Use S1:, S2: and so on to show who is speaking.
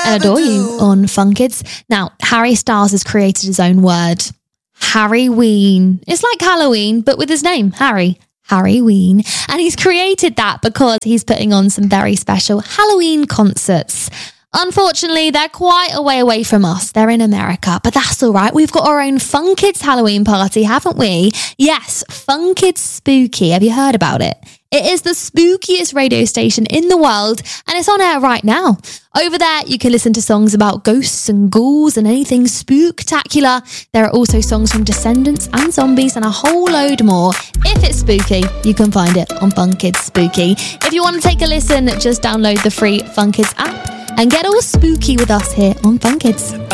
S1: and adore you on Fun Kids. Now, Harry Styles has created his own word. Harryween. It's like Halloween, but with his name, Harry. Harryween. And he's created that because he's putting on some very special Halloween concerts. Unfortunately, they're quite a way away from us. They're in America, but that's all right. We've got our own Fun Kids Halloween party, haven't we? Yes, Fun Kids Spooky. Have you heard about it? It is the spookiest radio station in the world, and it's on air right now. Over there, you can listen to songs about ghosts and ghouls and anything spooktacular. There are also songs from Descendants and Zombies and a whole load more. If it's spooky, you can find it on Fun Kids Spooky. If you want to take a listen, just download the free Fun Kids app and get all spooky with us here on Fun Kids.